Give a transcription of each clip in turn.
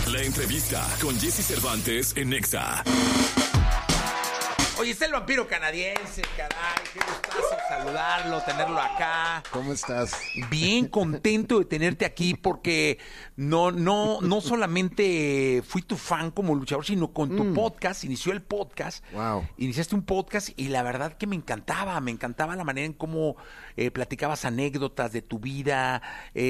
La entrevista con Jesse Cervantes en Nexa. Oye, está el vampiro canadiense, caray, qué gustazo saludarlo, tenerlo acá. ¿Cómo estás? Bien contento de tenerte aquí porque no solamente fui tu fan como luchador, sino con tu podcast, inició el podcast. Wow. Iniciaste un podcast y la verdad que me encantaba la manera en cómo platicabas anécdotas de tu vida,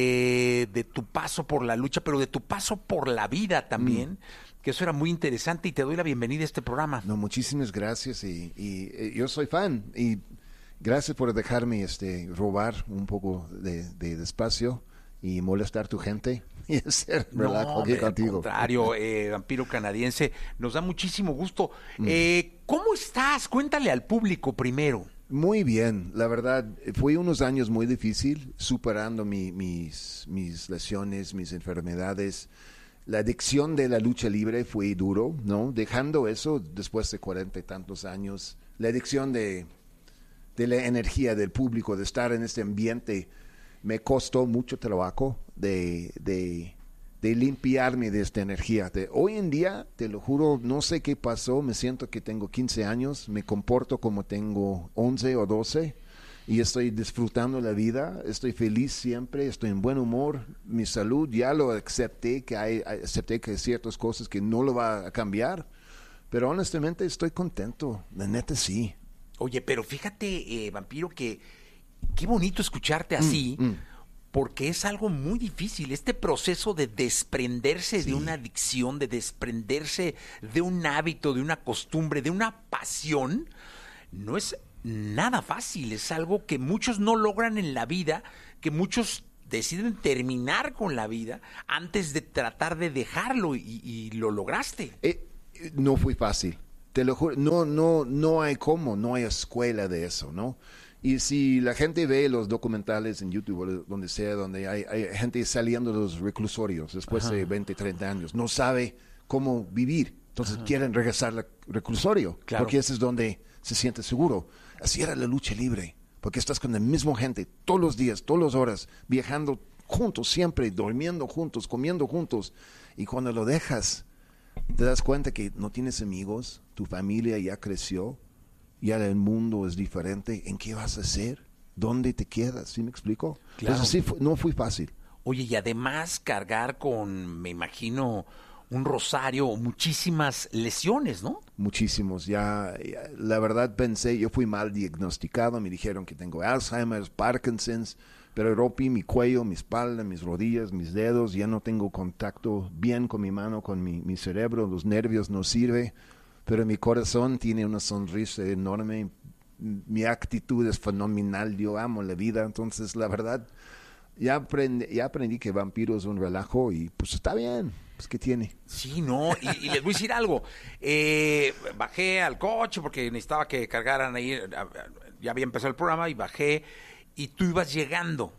de tu paso por la lucha, pero de tu paso por la vida también. Que eso era muy interesante y te doy la bienvenida a este programa. No, muchísimas gracias y yo soy fan y gracias por dejarme robar un poco de espacio y molestar a tu gente y hacer relajo aquí contigo. Al contrario, vampiro canadiense, nos da muchísimo gusto. ¿Cómo estás? Cuéntale al público primero. Muy bien, la verdad, fue unos años muy difíciles superando mis lesiones, mis enfermedades. La adicción de la lucha libre fue duro, ¿no? Dejando eso después de 40 y tantos años. La adicción de la energía del público, de estar en este ambiente, me costó mucho trabajo de limpiarme de esta energía. Hoy en día, te lo juro, no sé qué pasó, me siento que tengo 15 años, me comporto como tengo 11 o 12. Y estoy disfrutando la vida, estoy feliz siempre, estoy en buen humor, mi salud ya lo acepté que hay ciertas cosas que no lo va a cambiar, pero honestamente estoy contento, la neta sí. Oye, pero fíjate, vampiro, que qué bonito escucharte así, porque es algo muy difícil, este proceso de desprenderse de una adicción, de desprenderse de un hábito, de una costumbre, de una pasión, no es nada fácil, es algo que muchos no logran en la vida, que muchos deciden terminar con la vida antes de tratar de dejarlo y lo lograste. No fue fácil, te lo juro, no hay no hay escuela de eso, ¿no? Y si la gente ve los documentales en YouTube o donde sea, donde hay gente saliendo de los reclusorios después de 20, 30 años, no sabe cómo vivir, entonces quieren regresar al reclusorio, claro, porque ese es donde se siente seguro. Así era la lucha libre, porque estás con la misma gente todos los días, todas las horas, viajando juntos siempre, durmiendo juntos, comiendo juntos. Y cuando lo dejas, te das cuenta que no tienes amigos, tu familia ya creció, ya el mundo es diferente. ¿En qué vas a hacer? ¿Dónde te quedas? ¿Sí me explico? Claro. Pues así no fue fácil. Oye, y además cargar con, me imagino, un rosario, muchísimas lesiones, ¿no? Muchísimos, ya la verdad pensé, yo fui mal diagnosticado, me dijeron que tengo Alzheimer's, Parkinson's, pero rompí mi cuello, mi espalda, mis rodillas, mis dedos, ya no tengo contacto bien con mi mano, con mi cerebro, los nervios no sirven, pero mi corazón tiene una sonrisa enorme, mi actitud es fenomenal, yo amo la vida, entonces la verdad, ya aprendí que vampiro es un relajo y pues está bien. Pues, ¿qué tiene? Sí, no, y les voy a decir algo. Bajé al coche porque necesitaba que cargaran ahí. Ya había empezado el programa y bajé. Y tú ibas llegando.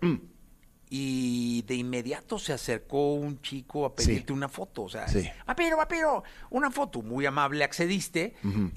Y de inmediato se acercó un chico a pedirte una foto. O sea, vampiro, una foto. Muy amable, accediste.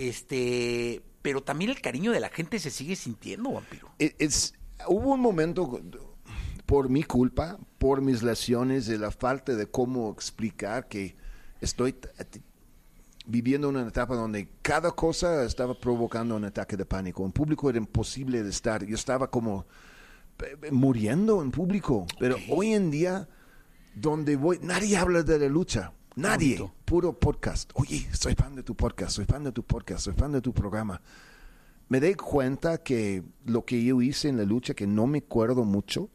Pero también el cariño de la gente se sigue sintiendo, vampiro. Hubo un momento, por mi culpa, por mis lesiones, de la falta de cómo explicar que estoy viviendo una etapa donde cada cosa estaba provocando un ataque de pánico. En público era imposible de estar. Yo estaba como muriendo en público. Pero hoy en día, donde voy, nadie habla de la lucha. Nadie. Bonito. Puro podcast. Oye, soy fan de tu podcast, soy fan de tu podcast, soy fan de tu programa. Me di cuenta que lo que yo hice en la lucha, que no me acuerdo mucho,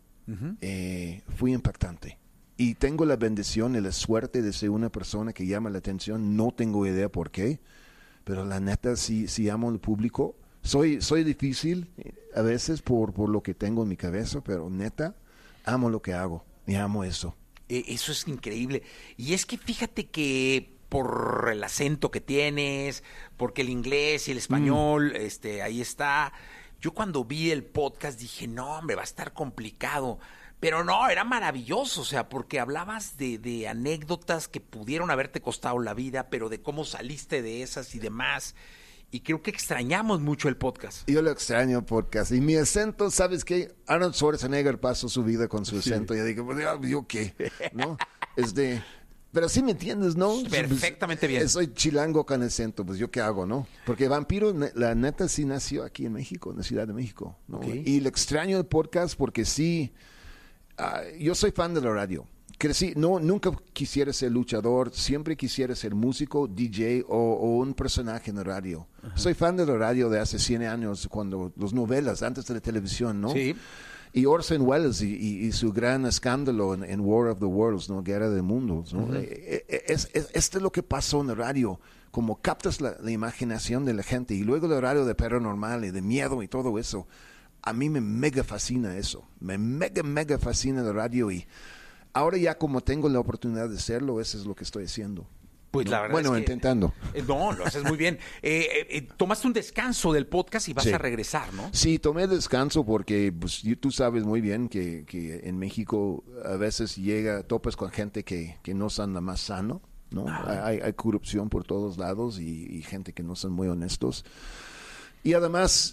fue impactante. Y tengo la bendición y la suerte de ser una persona que llama la atención. No tengo idea por qué, pero la neta sí amo al público. Soy difícil a veces por lo que tengo en mi cabeza, pero neta, amo lo que hago y amo eso. Eso es increíble. Y es que fíjate que por el acento que tienes, porque el inglés y el español, ahí está. Yo cuando vi el podcast dije, no, hombre, va a estar complicado. Pero no, era maravilloso, o sea, porque hablabas de anécdotas que pudieron haberte costado la vida, pero de cómo saliste de esas y demás. Y creo que extrañamos mucho el podcast. Yo lo extraño podcast. Y mi acento, ¿sabes qué? Arnold Schwarzenegger pasó su vida con su acento. Y yo digo, ¿yo qué? ¿No? Pero sí me entiendes, ¿no? Perfectamente bien. Soy chilango con acento, pues yo qué hago, ¿no? Porque Vampiro, la neta, sí nació aquí en México, en la Ciudad de México, ¿no? Okay. Y lo extraño del podcast porque sí, yo soy fan de la radio. Crecí, nunca quisiera ser luchador, siempre quisiera ser músico, DJ o un personaje en la radio. Ajá. Soy fan de la radio de hace 100 años, cuando las novelas, antes de la televisión, ¿no? Sí. Y Orson Welles y su gran escándalo en War of the Worlds, ¿no? Guerra de Mundos, ¿no? Uh-huh. Esto es lo que pasó en la radio, como captas la imaginación de la gente, y luego el radio de paranormal y de miedo y todo eso. A mí me mega fascina eso, me mega fascina la radio, y ahora ya como tengo la oportunidad de hacerlo, eso es lo que estoy haciendo. Pues ¿no? la verdad bueno, es que, intentando. No, lo haces muy bien. Tomaste un descanso del podcast y vas a regresar, ¿no? Sí, tomé descanso porque pues, tú sabes muy bien que en México a veces topas con gente que no anda más sano, ¿no? Hay corrupción por todos lados y gente que no son muy honestos. Y además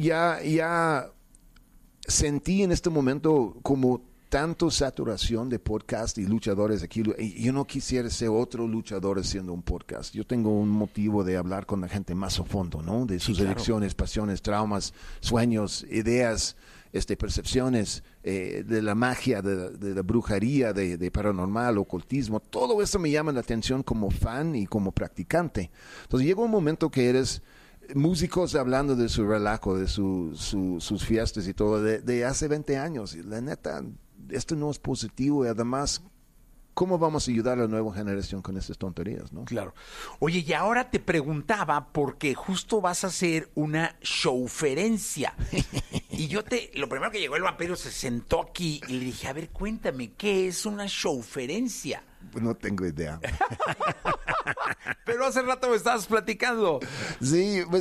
ya sentí en este momento como tanto saturación de podcast y luchadores aquí. Y yo no quisiera ser otro luchador haciendo un podcast. Yo tengo un motivo de hablar con la gente más a fondo, ¿no? De sus adicciones, pasiones, traumas, sueños, ideas, percepciones, de la magia, de la brujería, de paranormal, ocultismo. Todo eso me llama la atención como fan y como practicante. Entonces llega un momento que eres músicos hablando de su relajo, de sus fiestas y todo, de hace 20 años. Y la neta, esto no es positivo, y además, ¿cómo vamos a ayudar a la nueva generación con estas tonterías, no? Claro. Oye, y ahora te preguntaba, porque justo vas a hacer una showferencia. Y lo primero que llegó el vampiro, se sentó aquí y le dije, a ver, cuéntame, ¿qué es una showferencia? No tengo idea. Pero hace rato me estabas platicando. Sí,